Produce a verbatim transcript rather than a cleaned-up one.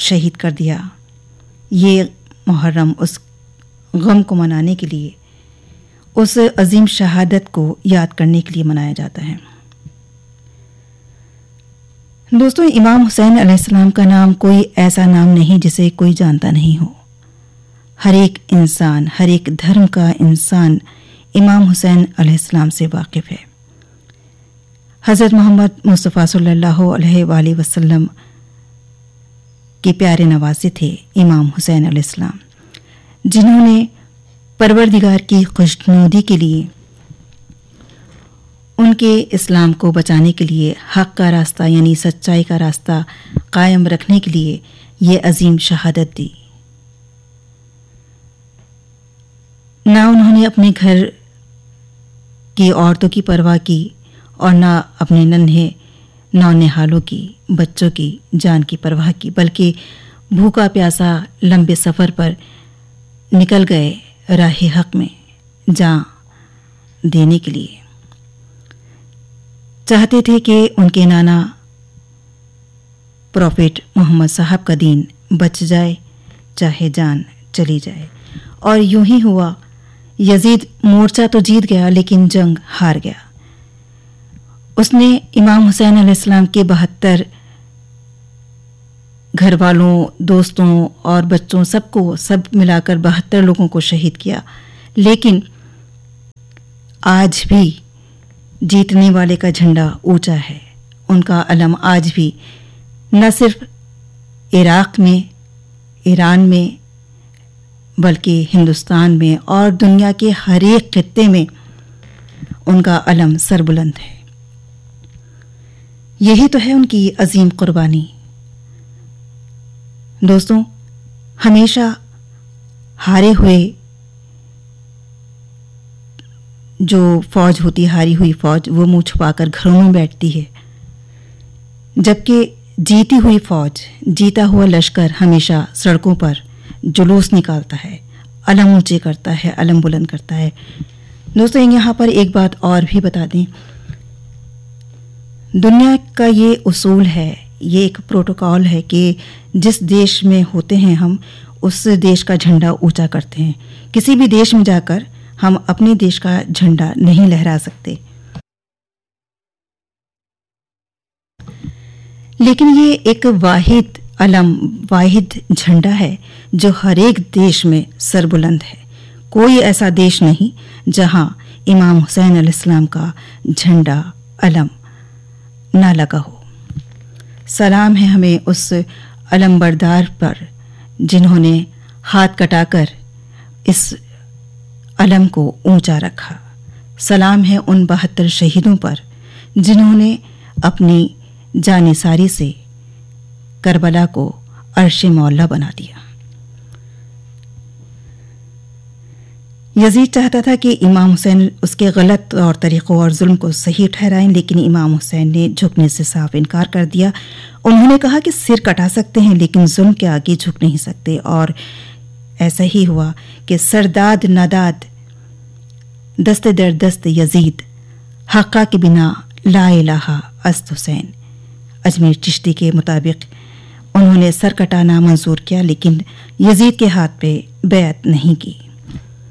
شہید کر دیا۔ یہ محرم اس غم کو منانے کے لیے، اس عظیم شہادت کو یاد کرنے کے لیے منایا جاتا ہے۔ دوستوں، امام حسین علیہ السلام کا نام کوئی ایسا نام نہیں جسے کوئی جانتا نہیں ہو۔ ہر ایک انسان، ہر ایک دھرم کا انسان امام حسین علیہ السلام سے واقف ہے۔ حضرت محمد مصطفیٰ صلی اللہ علیہ وآلہ وسلم کے پیارے نواسے تھے امام حسین علیہ السلام، جنہوں نے پروردگار کی خوشنودی کے لیے، ان کے اسلام کو بچانے کے لیے، حق کا راستہ یعنی سچائی کا راستہ قائم رکھنے کے لیے یہ عظیم شہادت دی۔ نہ انہوں نے اپنے گھر کی عورتوں کی پرواہ کی اور نہ اپنے ننھے نونہالوں کی، بچوں کی جان کی پرواہ کی، بلکہ بھوکا پیاسا لمبے سفر پر نکل گئے راہ حق میں جان دینے کے لیے۔ چاہتے تھے کہ ان کے نانا پروفیٹ محمد صاحب کا دین بچ جائے، چاہے جان چلی جائے، اور یوں ہی ہوا۔ یزید مورچہ تو جیت گیا لیکن جنگ ہار گیا۔ اس نے امام حسین علیہ السلام کے بہتر گھر والوں، دوستوں اور بچوں سب کو سب ملا کر بہتر لوگوں کو شہید کیا، لیکن آج بھی جیتنے والے کا جھنڈا اونچا ہے۔ ان کا علم آج بھی نہ صرف عراق میں، ایران میں، بلکہ ہندوستان میں اور دنیا کے ہر ایک خطے میں ان کا علم سربلند ہے۔ یہی تو ہے ان کی عظیم قربانی۔ دوستوں، ہمیشہ ہارے ہوئے جو فوج ہوتی ہے، ہاری ہوئی فوج، وہ منہ چھپا کر گھروں میں بیٹھتی ہے، جبکہ جیتی ہوئی فوج، جیتا ہوا لشکر ہمیشہ سڑکوں پر جلوس نکالتا ہے، علم اونچے کرتا ہے، علم بلند کرتا ہے۔ دوستوں، یہاں پر ایک بات اور بھی بتا دیں، دنیا کا یہ اصول ہے، یہ ایک پروٹوکول ہے کہ جس دیش میں ہوتے ہیں ہم اس دیش کا جھنڈا اونچا کرتے ہیں۔ کسی بھی دیش میں جا کر ہم اپنے دیش کا جھنڈا نہیں لہرا سکتے، لیکن یہ ایک واحد علم، واحد جھنڈا ہے جو ہر ایک دیش میں سربلند ہے۔ کوئی ایسا دیش نہیں جہاں امام حسین علیہ السلام کا جھنڈا، علم نہ لگا ہو۔ سلام ہے ہمیں اس علم بردار پر جنہوں نے ہاتھ کٹا کر اس علم کو اونچا رکھا۔ سلام ہے ان بہتر شہیدوں پر جنہوں نے اپنی جانثاری سے کربلا کو عرش مولا بنا دیا۔ یزید چاہتا تھا کہ امام حسین اس کے غلط اور طریقوں اور ظلم کو صحیح ٹھہرائیں، لیکن امام حسین نے جھکنے سے صاف انکار کر دیا۔ انہوں نے کہا کہ سر کٹا سکتے ہیں لیکن ظلم کے آگے جھک نہیں سکتے، اور ایسا ہی ہوا کہ سرداد ناداد دست در دست یزید، حقہ کے بنا لا الہ است حسین۔ اجمیر چشتی کے مطابق انہوں نے سر کٹانا منظور کیا لیکن یزید کے ہاتھ پہ بیعت نہیں کی۔